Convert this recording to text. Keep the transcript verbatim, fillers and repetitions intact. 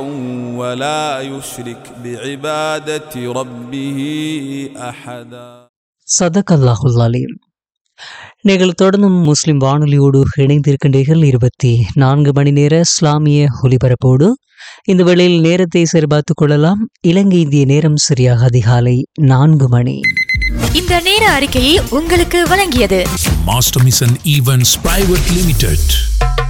ولا يشرك بعبادة ربه أحدا. சதகல்லாஹுல் அலீம். நீங்கள் தொடர்ந்தும் முஸ்லிம் வானொலியோடு இணைந்திருக்கின்றீர்கள். இருபத்தி நான்கு மணி நேர இஸ்லாமிய ஒலிபரப்போடு இந்த வேளையில் நேரத்தை சரிபார்த்துக் கொள்ளலாம். இலங்கை இந்திய நேரம் சரியாக அதிகாலை நான்கு மணி. இந்த நேர அறிக்கையை உங்களுக்கு வழங்கியது master mission events private limited.